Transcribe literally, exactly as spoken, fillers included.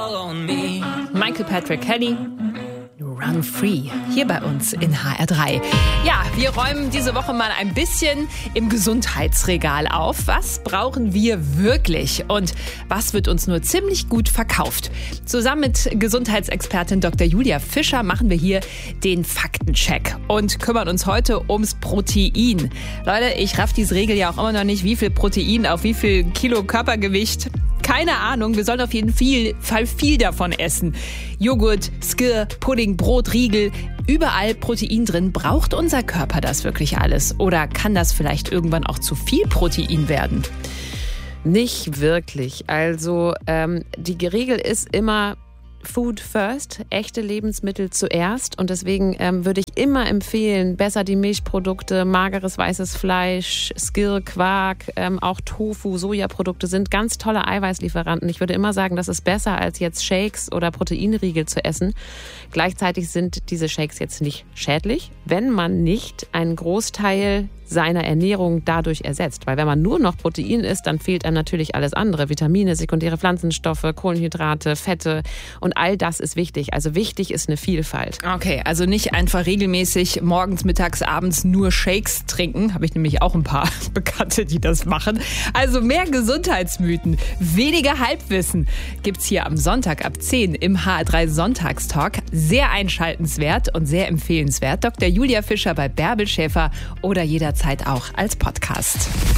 Michael Patrick Kelly, Run Free, hier bei uns in H R drei. Ja, wir räumen diese Woche mal ein bisschen im Gesundheitsregal auf. Was brauchen wir wirklich und was wird uns nur ziemlich gut verkauft? Zusammen mit Gesundheitsexpertin Doktor Julia Fischer machen wir hier den Faktencheck und kümmern uns heute ums Protein. Leute, ich raff diese Regel ja auch immer noch nicht, wie viel Protein auf wie viel Kilo Körpergewicht. Keine Ahnung, wir sollen auf jeden Fall viel davon essen. Joghurt, Skir, Pudding, Brot, Riegel, überall Protein drin. Braucht unser Körper das wirklich alles? Oder kann das vielleicht irgendwann auch zu viel Protein werden? Nicht wirklich. Also ähm, die Regel ist immer Food first, echte Lebensmittel zuerst. Und deswegen ähm, würde ich immer empfehlen, besser die Milchprodukte, mageres weißes Fleisch, Skir, Quark, ähm, auch Tofu, Sojaprodukte sind ganz tolle Eiweißlieferanten. Ich würde immer sagen, das ist besser, als jetzt Shakes oder Proteinriegel zu essen. Gleichzeitig sind diese Shakes jetzt nicht schädlich, wenn man nicht einen Großteil seiner Ernährung dadurch ersetzt. Weil wenn man nur noch Protein isst, dann fehlt einem natürlich alles andere. Vitamine, sekundäre Pflanzenstoffe, Kohlenhydrate, Fette und all das ist wichtig. Also wichtig ist eine Vielfalt. Okay, also nicht einfach regelmäßig morgens, mittags, abends nur Shakes trinken. Habe ich nämlich auch ein paar Bekannte, die das machen. Also mehr Gesundheitsmythen, weniger Halbwissen gibt's hier am Sonntag ab zehn im H R drei Sonntagstalk. Sehr einschaltenswert und sehr empfehlenswert. Doktor Julia Fischer bei Bärbel Schäfer oder jederzeit auch als Podcast.